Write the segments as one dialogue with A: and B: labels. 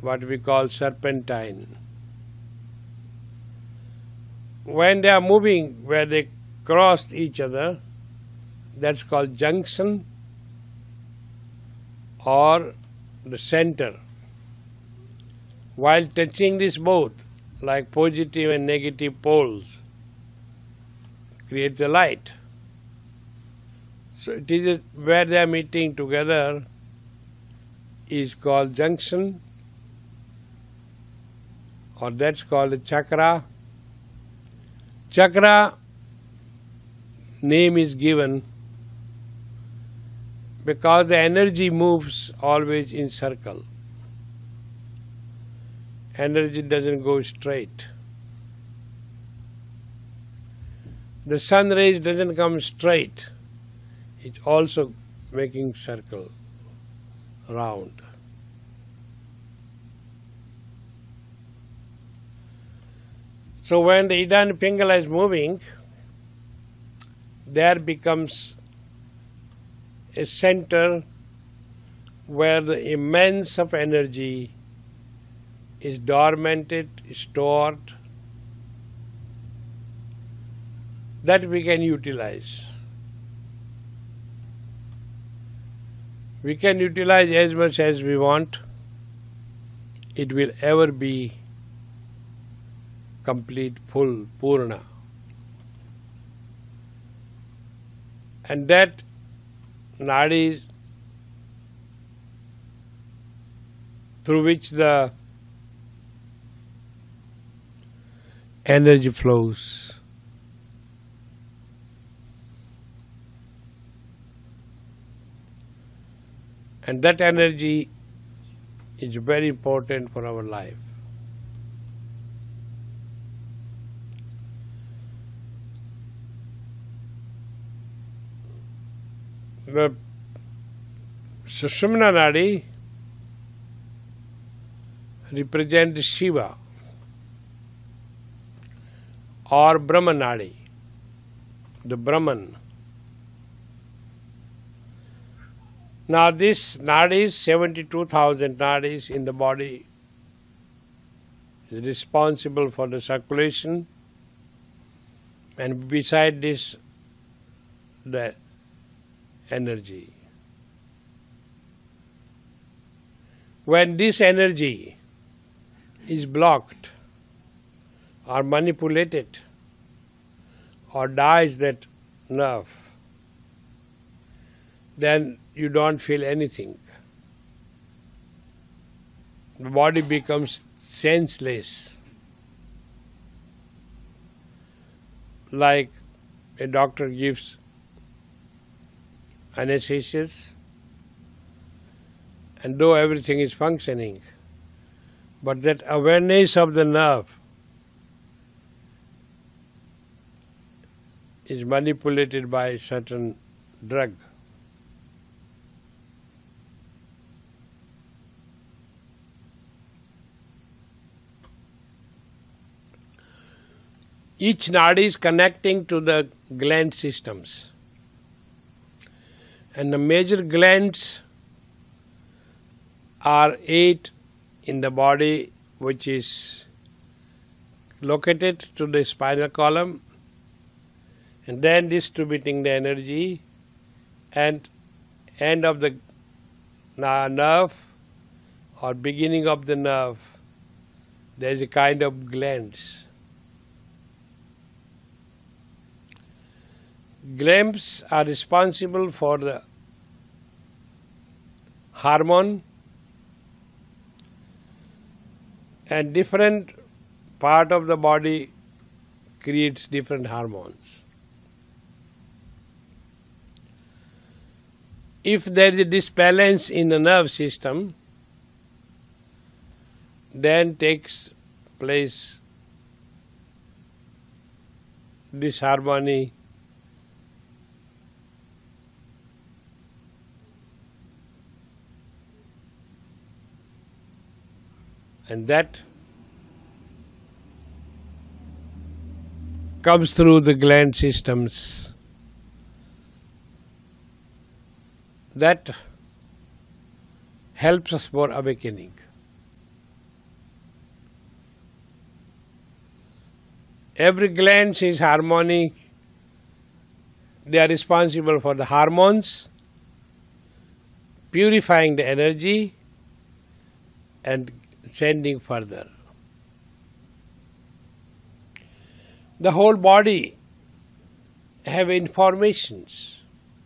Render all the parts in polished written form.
A: what we call serpentine. When they are moving, where they cross each other, that's called junction or the center. While touching this both, like positive and negative poles, create the light. So it is where they are meeting together is called junction, or that's called a chakra. Chakra name is given because the energy moves always in circle. Energy doesn't go straight. The sun rays doesn't come straight. It's also making circle round. So when the Ida and Pingala is moving, there becomes a center where the immense of energy is dormanted, stored, that we can utilize. We can utilize as much as we want. It will ever be complete, full, Purna. And that nadi through which the energy flows. And that energy is very important for our life. The Sushumna Nadi represents Shiva or Brahman Nadi, the Brahman. Now this nadis, 72,000 nadis in the body, is responsible for the circulation, and beside this the energy. When this energy is blocked or manipulated or dies that nerve, then you don't feel anything. The body becomes senseless. Like a doctor gives anesthesia, and though everything is functioning, but that awareness of the nerve is manipulated by certain drug. Each nadi is connecting to the gland systems. And the major glands are 8 in the body, which is located to the spinal column, and then distributing the energy, and end of the nerve or beginning of the nerve, there is a kind of glands. Glands are responsible for the hormone, and different part of the body creates different hormones. If there is a disbalance in the nerve system, then takes place disharmony, and that comes through the gland systems. That helps us for awakening. Every gland is harmonic. They are responsible for the hormones, purifying the energy and sending further. The whole body have informations,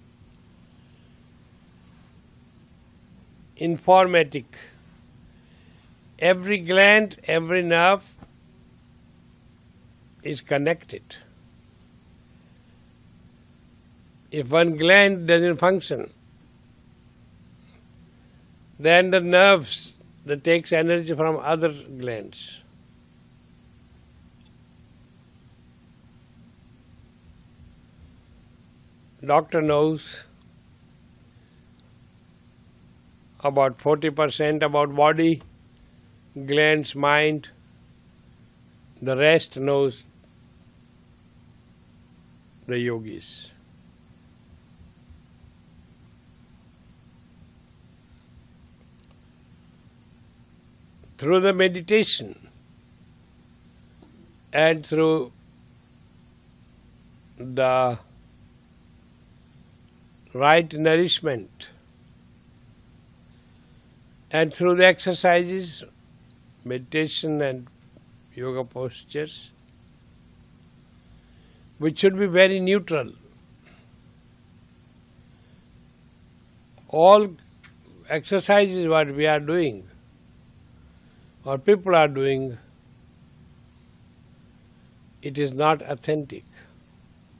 A: informatic. Every gland, every nerve is connected. If one gland doesn't function, then the nerves that takes energy from other glands. Doctor knows about 40% about body, glands, mind. The rest knows the yogis. Through the meditation and through the right nourishment and through the exercises, meditation and yoga postures, which should be very neutral. All exercises what we are doing or people are doing, it is not authentic.